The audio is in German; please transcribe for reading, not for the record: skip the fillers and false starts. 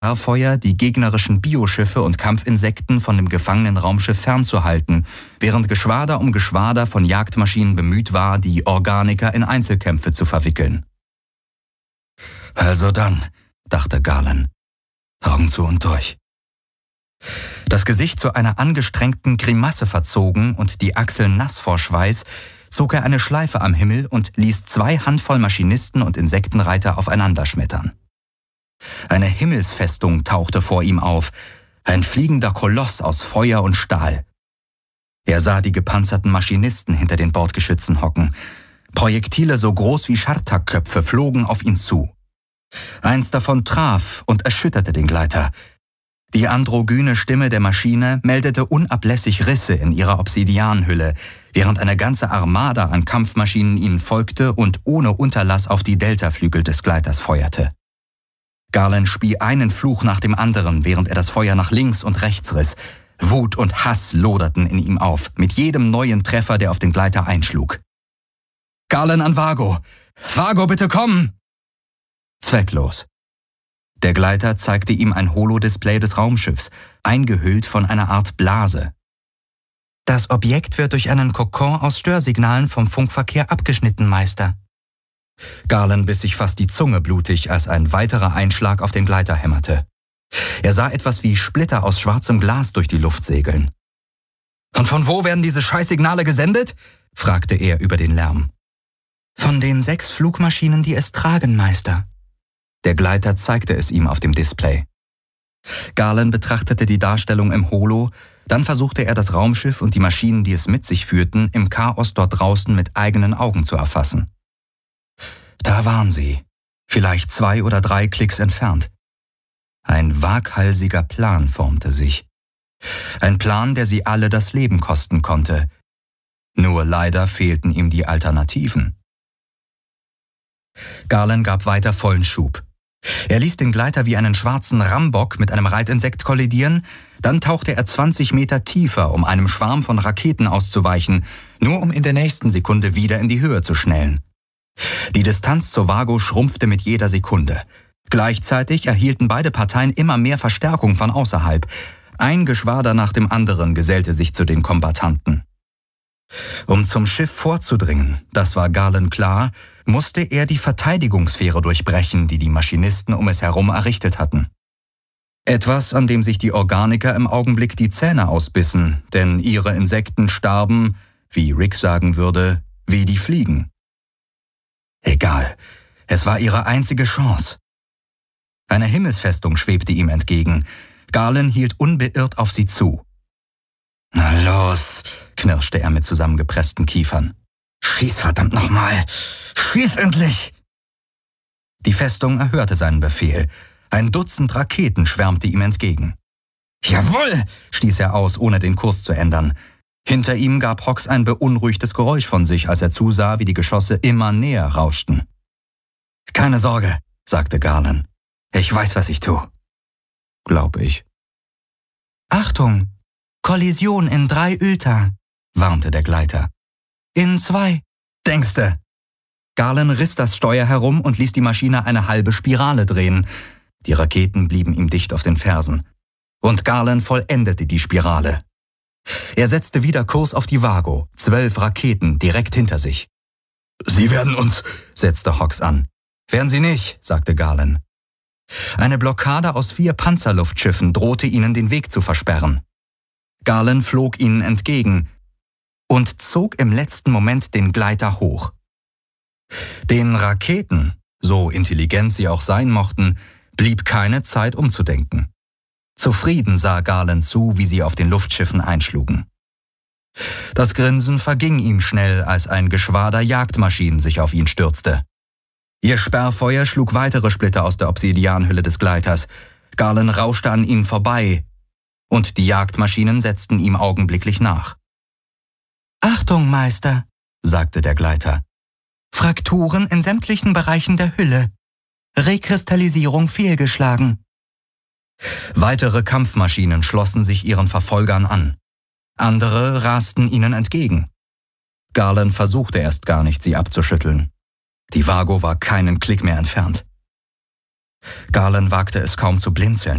Sperrfeuer die gegnerischen Bioschiffe und Kampfinsekten von dem gefangenen Raumschiff fernzuhalten, während Geschwader um Geschwader von Jagdmaschinen bemüht war, die Organiker in Einzelkämpfe zu verwickeln. »Also dann«, dachte Garland, »Augen zu und durch.« Das Gesicht zu einer angestrengten Grimasse verzogen und die Achseln nass vor Schweiß, zog er eine Schleife am Himmel und ließ 2 Handvoll Maschinisten und Insektenreiter aufeinander schmettern. Eine Himmelsfestung tauchte vor ihm auf, ein fliegender Koloss aus Feuer und Stahl. Er sah die gepanzerten Maschinisten hinter den Bordgeschützen hocken. Projektile so groß wie Schartakköpfe flogen auf ihn zu. Eins davon traf und erschütterte den Gleiter. Die androgyne Stimme der Maschine meldete unablässig Risse in ihrer Obsidianhülle, während eine ganze Armada an Kampfmaschinen ihnen folgte und ohne Unterlass auf die Deltaflügel des Gleiters feuerte. Garland spie einen Fluch nach dem anderen, während er das Feuer nach links und rechts riss. Wut und Hass loderten in ihm auf, mit jedem neuen Treffer, der auf den Gleiter einschlug. »Garland an Vago! Vago, bitte komm!« Zwecklos. Der Gleiter zeigte ihm ein Holodisplay des Raumschiffs, eingehüllt von einer Art Blase. »Das Objekt wird durch einen Kokon aus Störsignalen vom Funkverkehr abgeschnitten, Meister.« Garland biss sich fast die Zunge blutig, als ein weiterer Einschlag auf den Gleiter hämmerte. Er sah etwas wie Splitter aus schwarzem Glas durch die Luft segeln. »Und von wo werden diese Scheißsignale gesendet?« fragte er über den Lärm. »Von den 6 Flugmaschinen, die es tragen, Meister.« Der Gleiter zeigte es ihm auf dem Display. Garland betrachtete die Darstellung im Holo, dann versuchte er das Raumschiff und die Maschinen, die es mit sich führten, im Chaos dort draußen mit eigenen Augen zu erfassen. Da waren sie, vielleicht 2 oder 3 Klicks entfernt. Ein waghalsiger Plan formte sich. Ein Plan, der sie alle das Leben kosten konnte. Nur leider fehlten ihm die Alternativen. Garland gab weiter vollen Schub. Er ließ den Gleiter wie einen schwarzen Rambock mit einem Reitinsekt kollidieren, dann tauchte er 20 Meter tiefer, um einem Schwarm von Raketen auszuweichen, nur um in der nächsten Sekunde wieder in die Höhe zu schnellen. Die Distanz zur Vago schrumpfte mit jeder Sekunde. Gleichzeitig erhielten beide Parteien immer mehr Verstärkung von außerhalb. Ein Geschwader nach dem anderen gesellte sich zu den Kombattanten. Um zum Schiff vorzudringen, das war Garland klar, musste er die Verteidigungssphäre durchbrechen, die die Maschinisten um es herum errichtet hatten. Etwas, an dem sich die Organiker im Augenblick die Zähne ausbissen, denn ihre Insekten starben, wie Rick sagen würde, wie die Fliegen. Egal, es war ihre einzige Chance. Eine Himmelsfestung schwebte ihm entgegen. Garland hielt unbeirrt auf sie zu. »Na los«, knirschte er mit zusammengepressten Kiefern. »Schieß verdammt nochmal! Schieß endlich!« Die Festung erhörte seinen Befehl. Ein Dutzend Raketen schwärmte ihm entgegen. »Jawohl«, stieß er aus, ohne den Kurs zu ändern. Hinter ihm gab Hawks ein beunruhigtes Geräusch von sich, als er zusah, wie die Geschosse immer näher rauschten. »Keine Sorge«, sagte Garland. »Ich weiß, was ich tue.« »Glaub ich.« »Achtung! Kollision in 3 Ylta«, warnte der Gleiter. »In 2, denkste.« Garland riss das Steuer herum und ließ die Maschine eine halbe Spirale drehen. Die Raketen blieben ihm dicht auf den Fersen. Und Garland vollendete die Spirale. Er setzte wieder Kurs auf die Vago, 12 Raketen direkt hinter sich. »Sie werden uns«, setzte Hawks an. »Werden sie nicht«, sagte Garland. Eine Blockade aus 4 Panzerluftschiffen drohte ihnen den Weg zu versperren. Garland flog ihnen entgegen und zog im letzten Moment den Gleiter hoch. Den Raketen, so intelligent sie auch sein mochten, blieb keine Zeit umzudenken. Zufrieden sah Garland zu, wie sie auf den Luftschiffen einschlugen. Das Grinsen verging ihm schnell, als ein Geschwader Jagdmaschinen sich auf ihn stürzte. Ihr Sperrfeuer schlug weitere Splitter aus der Obsidianhülle des Gleiters. Garland rauschte an ihnen vorbei, und die Jagdmaschinen setzten ihm augenblicklich nach. »Achtung, Meister«, sagte der Gleiter. »Frakturen in sämtlichen Bereichen der Hülle. Rekristallisierung fehlgeschlagen.« Weitere Kampfmaschinen schlossen sich ihren Verfolgern an. Andere rasten ihnen entgegen. Garland versuchte erst gar nicht, sie abzuschütteln. Die Vago war keinen Klick mehr entfernt. Garland wagte es kaum zu blinzeln.